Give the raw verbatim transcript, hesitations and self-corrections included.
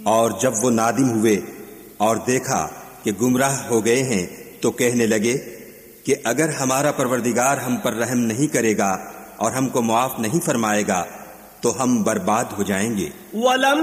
और जब वो नादिम हुए और देखा कि गुमराह हो गए हैं तो कहने लगे कि अगर हमारा परवरदिगार हम पर रहम नहीं करेगा और हमको मुआफ नहीं फरमाएगा तो हम बर्बाद हो जाएंगे।